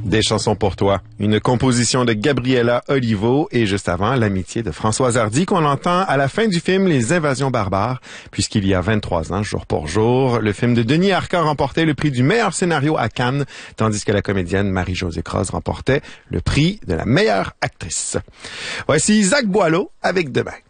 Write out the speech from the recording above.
Des chansons pour toi. Une composition de Gabriela Olivo et juste avant, l'amitié de Françoise Hardy qu'on entend à la fin du film Les Invasions barbares, puisqu'il y a 23 ans, jour pour jour, le film de Denis Arcand remportait le prix du meilleur scénario à Cannes, tandis que la comédienne Marie-Josée Croze remportait le prix de la meilleure actrice. Voici Zach Boileau avec Demain.